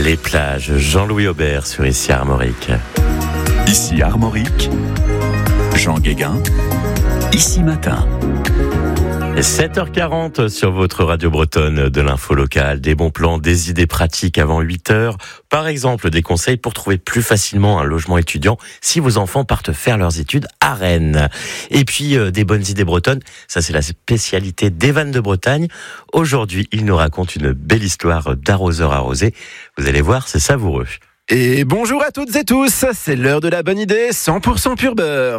Les plages, Jean-Louis Aubert sur Ici Armorique. Ici Armorique, Jean Guéguin, Ici Matin. 7h40 sur votre radio bretonne de l'info locale. Des bons plans, des idées pratiques avant 8h. Par exemple, des conseils pour trouver plus facilement un logement étudiant si vos enfants partent faire leurs études à Rennes. Et puis, des bonnes idées bretonnes. Ça, c'est la spécialité d'Evan de Bretagne. Aujourd'hui, il nous raconte une belle histoire d'arroseur arrosé. Vous allez voir, c'est savoureux. Et bonjour à toutes et tous, c'est l'heure de la bonne idée 100% pur beurre.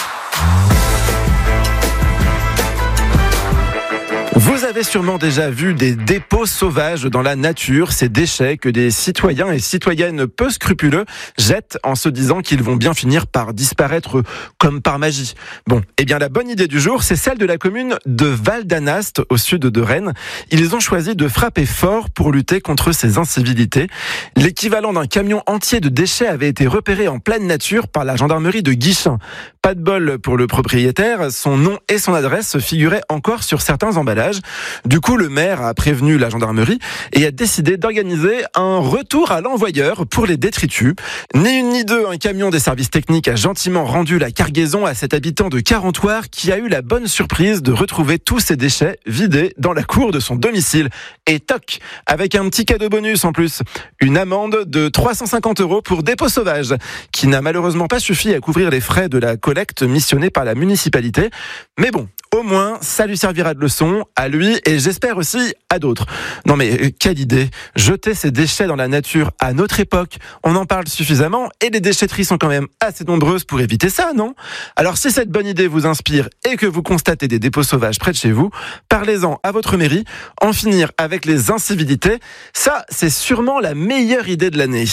Vous avez sûrement déjà vu des dépôts sauvages dans la nature, ces déchets que des citoyens et citoyennes peu scrupuleux jettent en se disant qu'ils vont bien finir par disparaître comme par magie. Bon, eh bien la bonne idée du jour, c'est celle de la commune de Val d'Anast, au sud de Rennes. Ils ont choisi de frapper fort pour lutter contre ces incivilités. L'équivalent d'un camion entier de déchets avait été repéré en pleine nature par la gendarmerie de Guichen. Pas de bol pour le propriétaire, son nom et son adresse figuraient encore sur certains emballages. Du coup, le maire a prévenu la gendarmerie et a décidé d'organiser un retour à l'envoyeur pour les détritus. Ni une ni deux, un camion des services techniques a gentiment rendu la cargaison à cet habitant de Carentoire qui a eu la bonne surprise de retrouver tous ses déchets vidés dans la cour de son domicile. Et toc, avec un petit cadeau bonus en plus, une amende de 350 € pour dépôt sauvage, qui n'a malheureusement pas suffi à couvrir les frais de la collecte missionnée par la municipalité. Mais bon, au moins, ça lui servira de leçon à lui et j'espère aussi à d'autres. Non mais quelle idée, jeter ces déchets dans la nature à notre époque, on en parle suffisamment et les déchetteries sont quand même assez nombreuses pour éviter ça, non ? Alors si cette bonne idée vous inspire et que vous constatez des dépôts sauvages près de chez vous, parlez-en à votre mairie. En finir avec les incivilités, ça c'est sûrement la meilleure idée de l'année.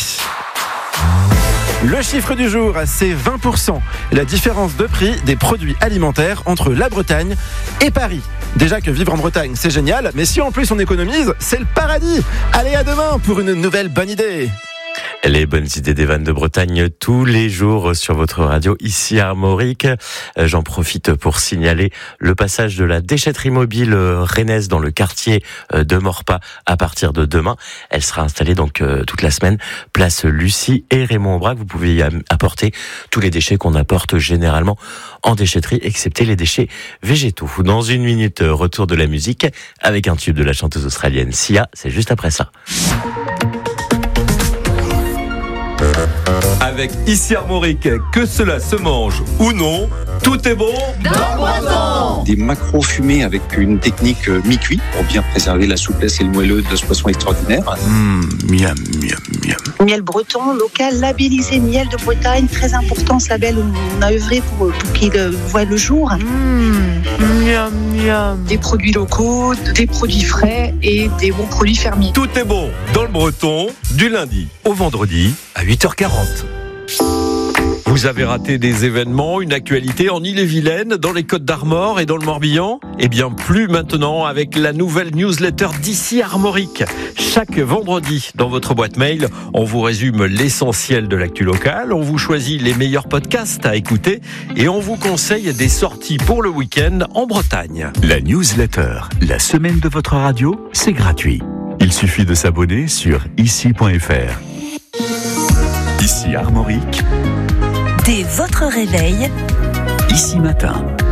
Le chiffre du jour, c'est 20%. La différence de prix des produits alimentaires entre la Bretagne et Paris. Déjà que vivre en Bretagne, c'est génial, mais si en plus on économise, c'est le paradis. Allez, à demain pour une nouvelle bonne idée. Les bonnes idées d'Evan de Bretagne tous les jours sur votre radio ici à Armorique. J'en profite pour signaler le passage de la déchetterie mobile rennaise dans le quartier de Maurepas à partir de demain. Elle sera installée donc toute la semaine, place Lucie et Raymond Aubrac. Vous pouvez y apporter tous les déchets qu'on apporte généralement en déchetterie, excepté les déchets végétaux. Dans une minute, retour de la musique avec un tube de la chanteuse australienne Sia. C'est juste après ça. Avec Ici Armorique, que cela se mange ou non, tout est bon dans le Breton. Des macros fumés avec une technique mi-cuit pour bien préserver la souplesse et le moelleux de ce poisson extraordinaire. Miam, miam, miam. Miel breton, local, labellisé miel de Bretagne, très important ce label, on a œuvré pour qu'il voie le jour. Miam, miam. Des produits locaux, des produits frais et des bons produits fermiers. Tout est bon dans le Breton, du lundi au vendredi à 8h40. Vous avez raté des événements, une actualité en Ille-et-Vilaine, dans les Côtes d'Armor et dans le Morbihan ? Eh bien, plus maintenant avec la nouvelle newsletter d'Ici Armorique. Chaque vendredi, dans votre boîte mail, on vous résume l'essentiel de l'actu locale, on vous choisit les meilleurs podcasts à écouter et on vous conseille des sorties pour le week-end en Bretagne. La newsletter, la semaine de votre radio, c'est gratuit. Il suffit de s'abonner sur ici.fr. Ici Armorique. Dès votre réveil, Ici Matin.